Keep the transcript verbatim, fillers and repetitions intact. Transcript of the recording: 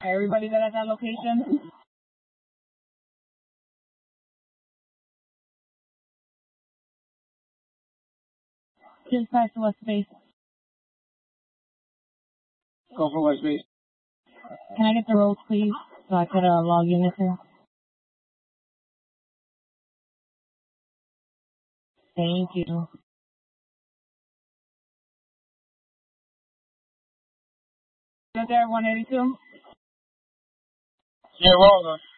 Everybody that at that location? Just pass to what space? Go for what space? Can I get the roles, please, so I could uh, log in with her? Thank you. Is there one eighty-two? Yeah, well,